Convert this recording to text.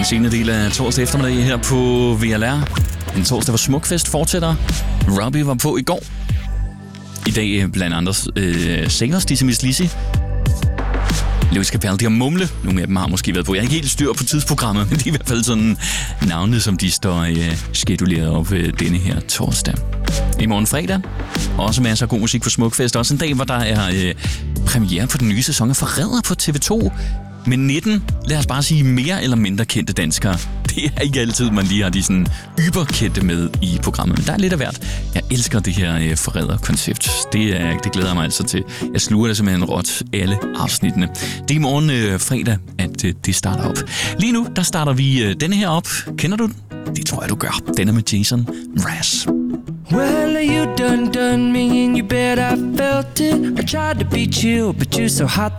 Den senere del af torsdag eftermiddag her på VLR. En torsdag, hvor Smukfest fortsætter. Robbie var på i går. I dag blandt andre Sailors, Dizzy Miss Lizzy, Lewis Capaldi og Mumle. Nogle af dem har måske været på. Jeg er ikke helt styr på tidsprogrammet, men det er i hvert fald sådan navnene, som de står skeduleret op denne her torsdag. I morgen fredag. Også masser af god musik for Smukfest. Også en dag, hvor der er premiere på den nye sæson af Forræder på TV2. Med 19, lad os bare sige, mere eller mindre kendte danskere. Det er ikke altid, man lige har de sådan yberkendte med i programmet. Men der er lidt af hvert. Jeg elsker det her Forræder-koncept. Det glæder jeg mig altså til. Jeg sluger det simpelthen råt alle afsnittene. Det er i morgen fredag, at det starter op. Lige nu, der starter vi denne her op. Kender du den? Det tror jeg, du gør. Den er med Jason Mraz. Well, you done me and you bet I felt it. I tried to beat you, but you're so hot